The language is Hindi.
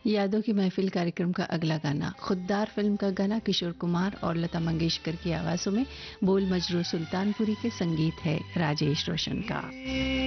यादों की महफिल कार्यक्रम का अगला गाना खुद्दार फिल्म का गाना किशोर कुमार और लता मंगेशकर की आवाजों में बोल मजरू सुल्तानपुरी के संगीत है राजेश रोशन का।